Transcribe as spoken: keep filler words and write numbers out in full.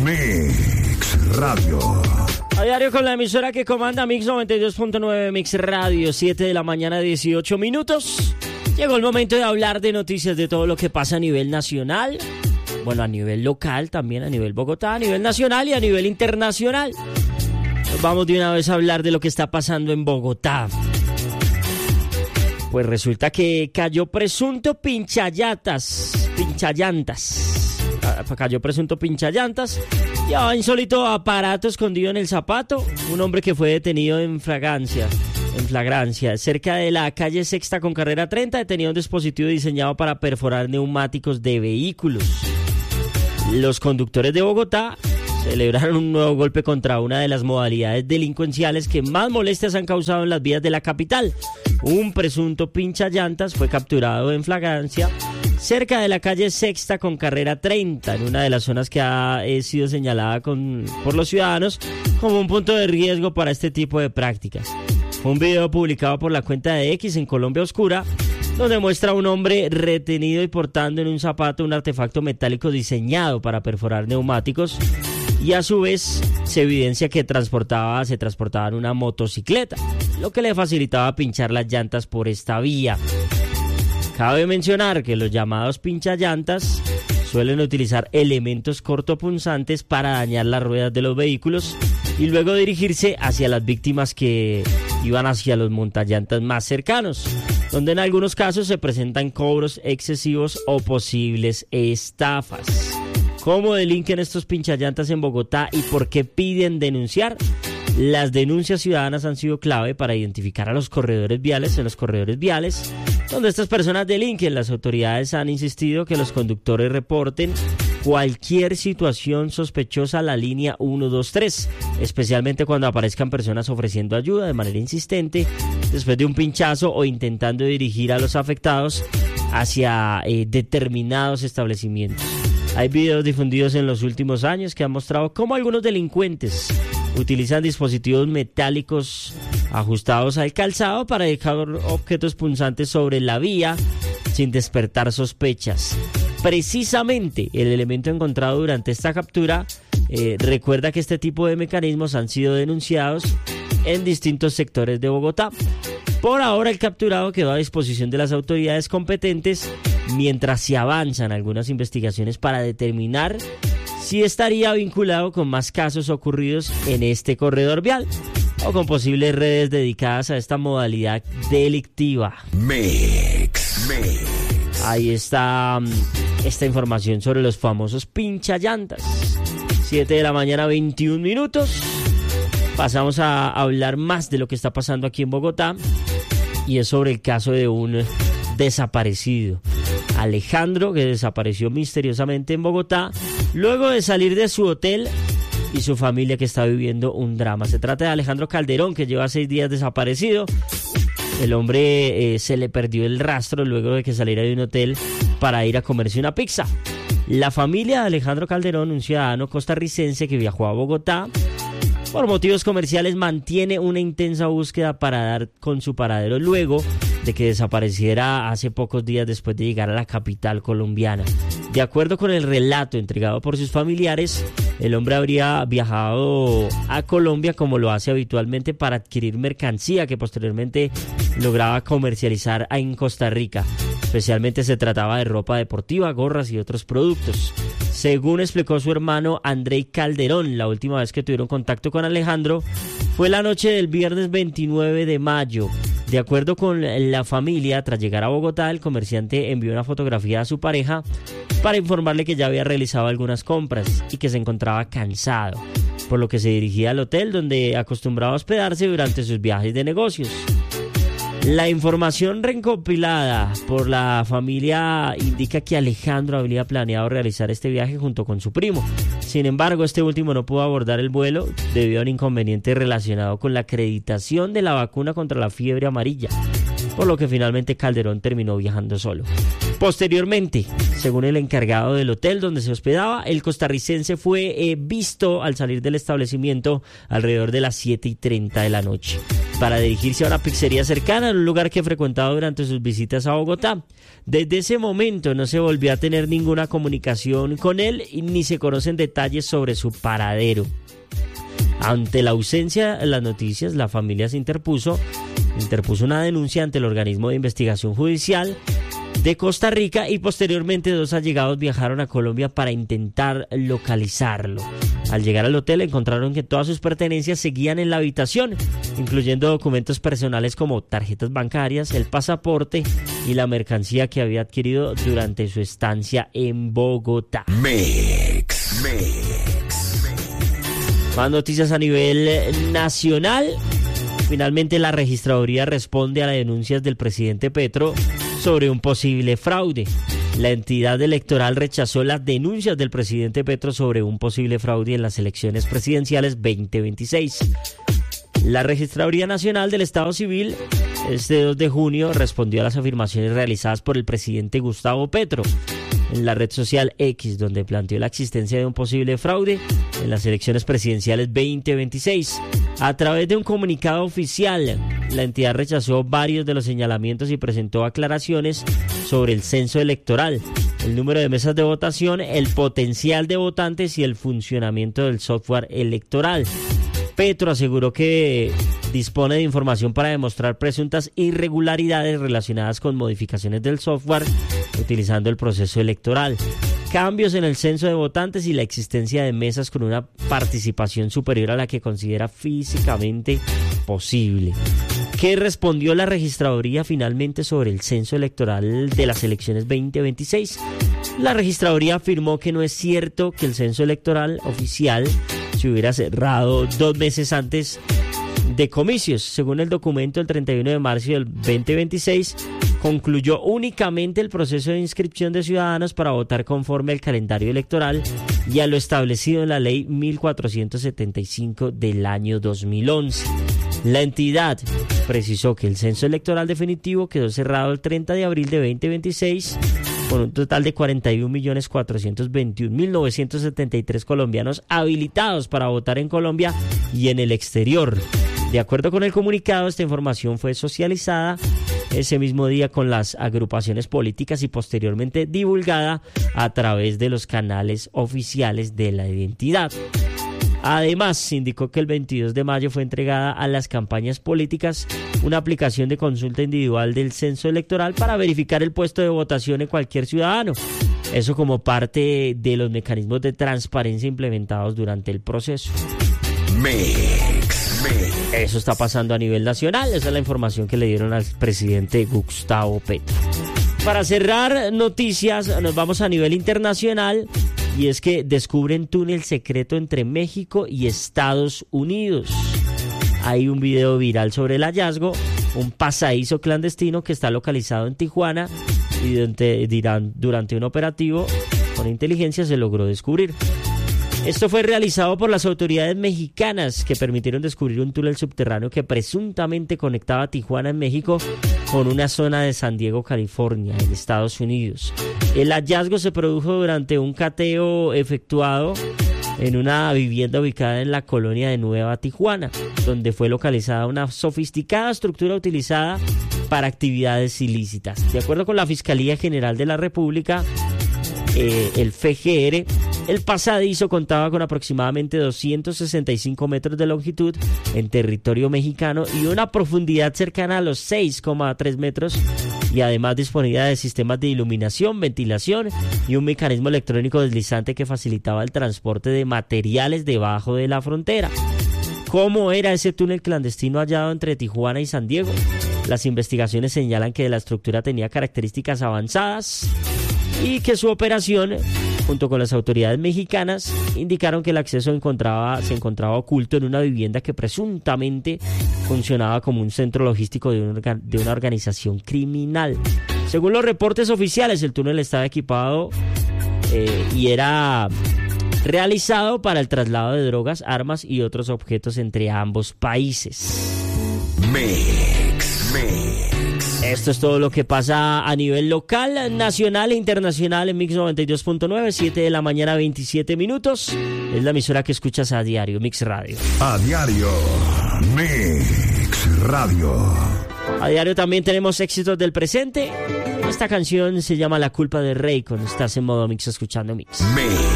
Mix Radio. A diario con la emisora que comanda Mix noventa y dos punto nueve, Mix Radio, siete de la mañana, dieciocho minutos. Llegó el momento de hablar de noticias de todo lo que pasa a nivel nacional. Bueno, a nivel local, también a nivel Bogotá, a nivel nacional y a nivel internacional. Pues vamos de una vez a hablar de lo que está pasando en Bogotá. Pues resulta que cayó presunto pinchallantas, pinchallantas, cayó presunto pinchallantas. Llevaba insólito aparato escondido en el zapato. Un hombre que fue detenido en flagrancia, en flagrancia, cerca de la calle Sexta con carrera treinta, tenía un dispositivo diseñado para perforar neumáticos de vehículos. Los conductores de Bogotá celebraron un nuevo golpe contra una de las modalidades delincuenciales que más molestias han causado en las vías de la capital. Un presunto pinchallantas fue capturado en flagrancia cerca de la calle Sexta con carrera treinta, en una de las zonas que ha eh, sido señalada con, por los ciudadanos como un punto de riesgo para este tipo de prácticas. Un video publicado por la cuenta de X en Colombia Oscura, donde muestra a un hombre retenido y portando en un zapato un artefacto metálico diseñado para perforar neumáticos, y a su vez se evidencia que transportaba, se transportaba en una motocicleta, lo que le facilitaba pinchar las llantas por esta vía. Cabe mencionar que los llamados pinchallantas suelen utilizar elementos cortopunzantes para dañar las ruedas de los vehículos y luego dirigirse hacia las víctimas que iban hacia los montallantas más cercanos, donde en algunos casos se presentan cobros excesivos o posibles estafas. ¿Cómo delinquen estos pinchallantas en Bogotá y por qué piden denunciar? Las denuncias ciudadanas han sido clave para identificar a los corredores viales en los corredores viales donde estas personas delinquen. Las autoridades han insistido que los conductores reporten cualquier situación sospechosa a la línea uno dos tres, especialmente cuando aparezcan personas ofreciendo ayuda de manera insistente después de un pinchazo o intentando dirigir a los afectados hacia eh, determinados establecimientos. Hay videos difundidos en los últimos años que han mostrado cómo algunos delincuentes utilizan dispositivos metálicos ajustados al calzado para dejar objetos punzantes sobre la vía sin despertar sospechas. Precisamente el elemento encontrado durante esta captura eh, recuerda que este tipo de mecanismos han sido denunciados en distintos sectores de Bogotá. Por ahora el capturado quedó a disposición de las autoridades competentes mientras se avanzan algunas investigaciones para determinar si estaría vinculado con más casos ocurridos en este corredor vial o con posibles redes dedicadas a esta modalidad delictiva. Mix, Mix. Ahí está um, esta información sobre los famosos pinchallantas. siete de la mañana, veintiún minutos. Pasamos a hablar más de lo que está pasando aquí en Bogotá y es sobre el caso de un desaparecido. Alejandro, que desapareció misteriosamente en Bogotá luego de salir de su hotel, y su familia que está viviendo un drama. Se trata de Alejandro Calderón, que lleva seis días desaparecido. El hombre eh, se le perdió el rastro luego de que saliera de un hotel para ir a comerse una pizza. La familia de Alejandro Calderón, un ciudadano costarricense que viajó a Bogotá por motivos comerciales, mantiene una intensa búsqueda para dar con su paradero luego de que desapareciera hace pocos días después de llegar a la capital colombiana. De acuerdo con el relato entregado por sus familiares, el hombre habría viajado a Colombia como lo hace habitualmente para adquirir mercancía que posteriormente lograba comercializar en Costa Rica. Especialmente se trataba de ropa deportiva, gorras y otros productos. Según explicó su hermano Andrei Calderón, la última vez que tuvieron contacto con Alejandro fue la noche del viernes veintinueve de mayo. De acuerdo con la familia, tras llegar a Bogotá, el comerciante envió una fotografía a su pareja para informarle que ya había realizado algunas compras y que se encontraba cansado, por lo que se dirigía al hotel donde acostumbraba a hospedarse durante sus viajes de negocios. La información recopilada por la familia indica que Alejandro habría planeado realizar este viaje junto con su primo. Sin embargo, este último no pudo abordar el vuelo debido a un inconveniente relacionado con la acreditación de la vacuna contra la fiebre amarilla, por lo que finalmente Calderón terminó viajando solo. Posteriormente, según el encargado del hotel donde se hospedaba, el costarricense fue eh, visto al salir del establecimiento alrededor de las siete y treinta de la noche para dirigirse a una pizzería cercana, en un lugar que frecuentaba durante sus visitas a Bogotá. Desde ese momento no se volvió a tener ninguna comunicación con él y ni se conocen detalles sobre su paradero. Ante la ausencia de las noticias, la familia se interpuso, interpuso una denuncia ante el organismo de investigación judicial de Costa Rica y posteriormente dos allegados viajaron a Colombia para intentar localizarlo. Al llegar al hotel encontraron que todas sus pertenencias seguían en la habitación, incluyendo documentos personales como tarjetas bancarias, el pasaporte y la mercancía que había adquirido durante su estancia en Bogotá. Mix, mix. Más noticias a nivel nacional. Finalmente la registraduría responde a las denuncias del presidente Petro sobre un posible fraude. La entidad electoral rechazó las denuncias del presidente Petro sobre un posible fraude en las elecciones presidenciales veinte veintiséis. La Registraduría Nacional del Estado Civil este dos de junio respondió a las afirmaciones realizadas por el presidente Gustavo Petro en la red social X, donde planteó la existencia de un posible fraude en las elecciones presidenciales veinte veintiséis. A través de un comunicado oficial, la entidad rechazó varios de los señalamientos y presentó aclaraciones sobre el censo electoral, el número de mesas de votación, el potencial de votantes y el funcionamiento del software electoral. Petro aseguró que dispone de información para demostrar presuntas irregularidades relacionadas con modificaciones del software utilizando el proceso electoral, cambios en el censo de votantes y la existencia de mesas con una participación superior a la que considera físicamente posible. ¿Qué respondió la registraduría finalmente sobre el censo electoral de las elecciones veinte veintiséis? La registraduría afirmó que no es cierto que el censo electoral oficial se hubiera cerrado dos meses antes de comicios. Según el documento, el treinta y uno de marzo del veinte veintiséis concluyó únicamente el proceso de inscripción de ciudadanos para votar conforme al calendario electoral y a lo establecido en la ley mil cuatrocientos setenta y cinco del año dos mil once. La entidad precisó que el censo electoral definitivo quedó cerrado el treinta de abril de veinte veintiséis con un total de cuarenta y un millones cuatrocientos veintiún mil novecientos setenta y tres colombianos habilitados para votar en Colombia y en el exterior. De acuerdo con el comunicado, esta información fue socializada ese mismo día con las agrupaciones políticas y posteriormente divulgada a través de los canales oficiales de la identidad. Además, indicó que el veintidós de mayo fue entregada a las campañas políticas una aplicación de consulta individual del censo electoral para verificar el puesto de votación en cualquier ciudadano. Eso como parte de los mecanismos de transparencia implementados durante el proceso. Mix, mix. Eso está pasando a nivel nacional. Esa es la información que le dieron al presidente Gustavo Petro. Para cerrar noticias, nos vamos a nivel internacional. Y es que descubren túnel secreto entre México y Estados Unidos. Hay un video viral sobre el hallazgo, un pasadizo clandestino que está localizado en Tijuana y durante, durante un operativo con inteligencia se logró descubrir. Esto fue realizado por las autoridades mexicanas que permitieron descubrir un túnel subterráneo que presuntamente conectaba Tijuana en México con una zona de San Diego, California, en Estados Unidos. El hallazgo se produjo durante un cateo efectuado en una vivienda ubicada en la colonia de Nueva Tijuana, donde fue localizada una sofisticada estructura utilizada para actividades ilícitas. De acuerdo con la Fiscalía General de la República, eh, el F G R, el pasadizo contaba con aproximadamente doscientos sesenta y cinco metros de longitud en territorio mexicano y una profundidad cercana a los seis coma tres metros, y además disponía de sistemas de iluminación, ventilación y un mecanismo electrónico deslizante que facilitaba el transporte de materiales debajo de la frontera. ¿Cómo era ese túnel clandestino hallado entre Tijuana y San Diego? Las investigaciones señalan que la estructura tenía características avanzadas y que su operación, junto con las autoridades mexicanas, indicaron que el acceso encontraba, se encontraba oculto en una vivienda que presuntamente funcionaba como un centro logístico de, un, de una organización criminal. Según los reportes oficiales, el túnel estaba equipado eh, y era realizado para el traslado de drogas, armas y otros objetos entre ambos países. Mix, mix. Esto es todo lo que pasa a nivel local, nacional e internacional en Mix noventa y dos punto nueve, siete de la mañana, veintisiete minutos. Es la emisora que escuchas a diario, Mix Radio. A diario, Mix Radio. A diario también tenemos éxitos del presente. Esta canción se llama La culpa del rey cuando estás en modo Mix escuchando Mix. Mix.